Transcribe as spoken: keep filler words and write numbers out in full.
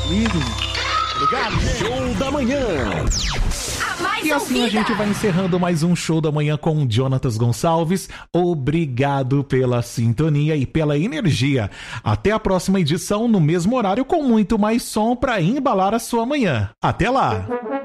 Lindo. Obrigado, gente. Show da Manhã. E assim a gente vai encerrando mais um Show da Manhã com o Jonatas Gonçalves. Obrigado pela sintonia e pela energia. Até a próxima edição, no mesmo horário, com muito mais som para embalar a sua manhã. Até lá!